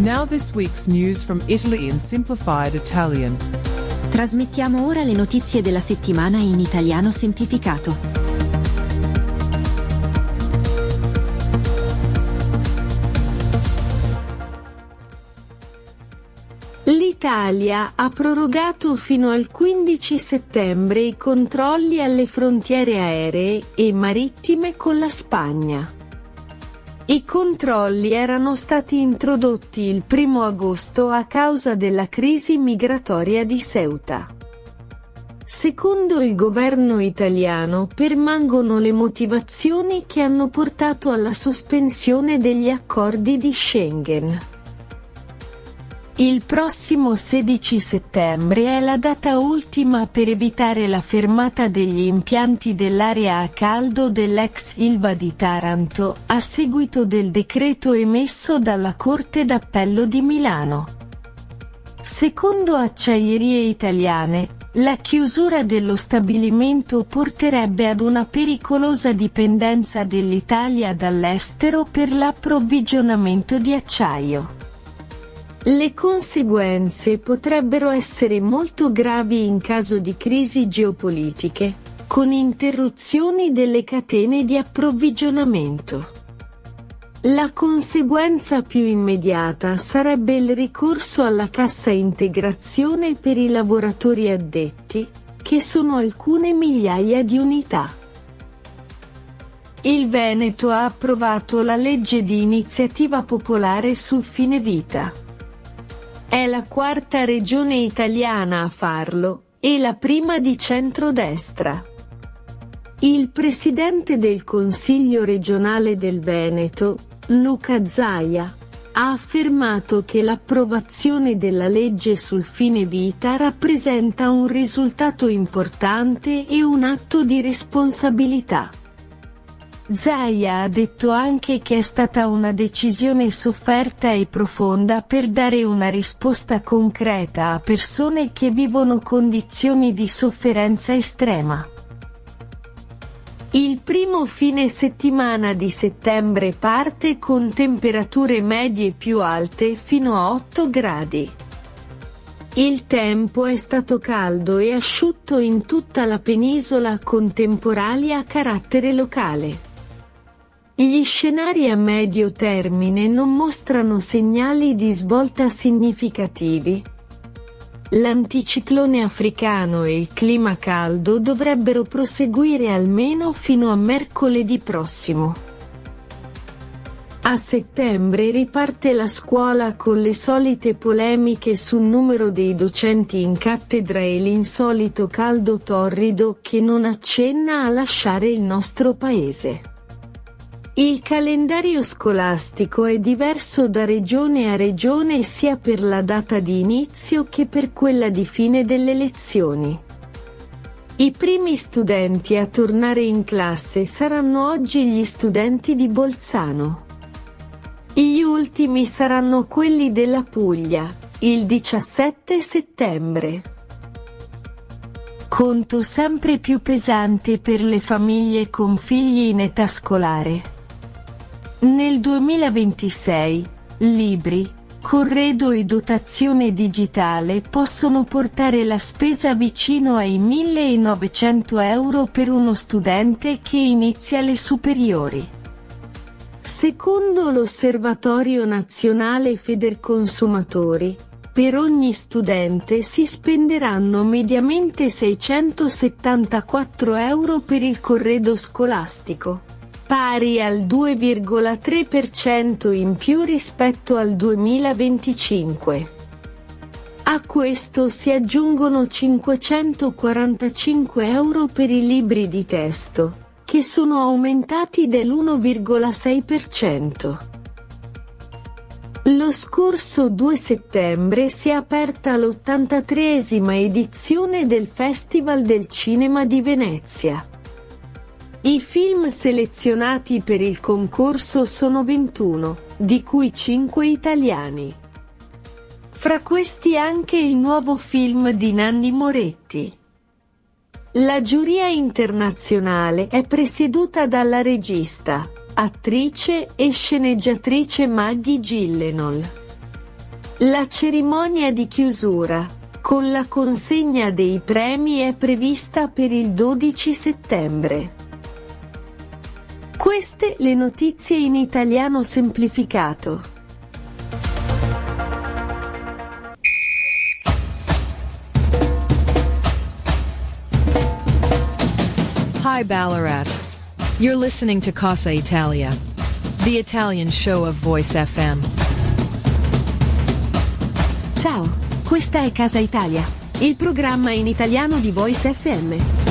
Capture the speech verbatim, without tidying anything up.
Now this week's news from Italy in simplified Italian. Trasmettiamo ora le notizie della settimana in italiano semplificato. L'Italia ha prorogato fino al quindici settembre i controlli alle frontiere aeree e marittime con la Spagna. I controlli erano stati introdotti il primo agosto a causa della crisi migratoria di Ceuta. Secondo il governo italiano, permangono le motivazioni che hanno portato alla sospensione degli accordi di Schengen. Il prossimo sedici settembre è la data ultima per evitare la fermata degli impianti dell'area a caldo dell'ex Ilva di Taranto, a seguito del decreto emesso dalla Corte d'Appello di Milano. Secondo Acciaierie Italiane, la chiusura dello stabilimento porterebbe ad una pericolosa dipendenza dell'Italia dall'estero per l'approvvigionamento di acciaio. Le conseguenze potrebbero essere molto gravi in caso di crisi geopolitiche, con interruzioni delle catene di approvvigionamento. La conseguenza più immediata sarebbe il ricorso alla cassa integrazione per i lavoratori addetti, che sono alcune migliaia di unità. Il Veneto ha approvato la legge di iniziativa popolare sul fine vita. È la quarta regione italiana a farlo, e la prima di centrodestra. Il presidente del Consiglio regionale del Veneto, Luca Zaia, ha affermato che l'approvazione della legge sul fine vita rappresenta un risultato importante e un atto di responsabilità. Zaia ha detto anche che è stata una decisione sofferta e profonda per dare una risposta concreta a persone che vivono condizioni di sofferenza estrema. Il primo fine settimana di settembre parte con temperature medie più alte fino a otto gradi. Il tempo è stato caldo e asciutto in tutta la penisola con temporali a carattere locale. Gli scenari a medio termine non mostrano segnali di svolta significativi. L'anticiclone africano e il clima caldo dovrebbero proseguire almeno fino a mercoledì prossimo. A settembre riparte la scuola con le solite polemiche sul numero dei docenti in cattedra e l'insolito caldo torrido che non accenna a lasciare il nostro paese. Il calendario scolastico è diverso da regione a regione sia per la data di inizio che per quella di fine delle lezioni. I primi studenti a tornare in classe saranno oggi gli studenti di Bolzano. Gli ultimi saranno quelli della Puglia, il diciassette settembre. Conto sempre più pesante per le famiglie con figli in età scolare. Nel duemilaventisei, libri, corredo e dotazione digitale possono portare la spesa vicino ai millenovecento euro per uno studente che inizia le superiori. Secondo l'Osservatorio Nazionale Federconsumatori, per ogni studente si spenderanno mediamente seicentosettantaquattro euro per il corredo scolastico, pari al due virgola tre per cento in più rispetto al duemilaventicinque. A questo si aggiungono cinquecentoquarantacinque euro per i libri di testo, che sono aumentati dell'uno virgola sei per cento. Lo scorso due settembre si è aperta l'ottantatreesima edizione del Festival del Cinema di Venezia. I film selezionati per il concorso sono ventuno, di cui cinque italiani. Fra questi anche il nuovo film di Nanni Moretti. La giuria internazionale è presieduta dalla regista, attrice e sceneggiatrice Maggie Gyllenhaal. La cerimonia di chiusura, con la consegna dei premi, è prevista per il dodici settembre. Queste le notizie in italiano semplificato. Hi Ballarat. You're listening to Casa Italia, the Italian show of Voice F M. Ciao, questa è Casa Italia, il programma in italiano di Voice F M.